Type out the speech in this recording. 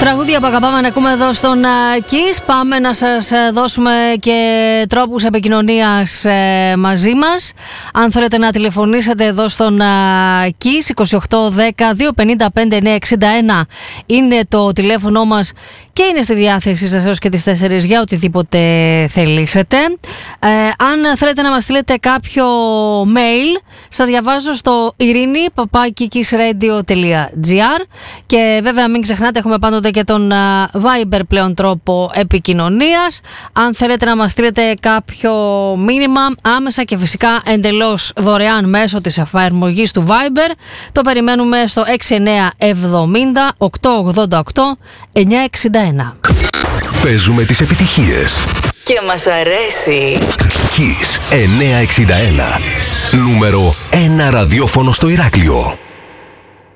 Τραγούδια που αγαπάμε να ακούμε εδώ στον Kiss. Πάμε να σας δώσουμε και τρόπους επικοινωνίας μαζί μας. Αν θέλετε να τηλεφωνήσετε εδώ στον Kiss, 2810-255-961 είναι το τηλέφωνο μας και είναι στη διάθεσή σας έως και τις 4 για οτιδήποτε θελήσετε. Αν θέλετε να μας στείλετε κάποιο mail, σας διαβάζω στο irini@kissradio.gr και βέβαια μην ξεχνάτε, έχουμε πάντοτε και τον Viber πλέον τρόπο επικοινωνίας. Αν θέλετε να μας στείλετε κάποιο μήνυμα άμεσα και φυσικά εντελώς δωρεάν μέσω της εφαρμογής του Viber, το περιμένουμε στο 6970 888 961. Παίζουμε τις επιτυχίες και μας αρέσει. Kiss 961, νούμερο 1 ραδιόφωνο στο Ηράκλειο.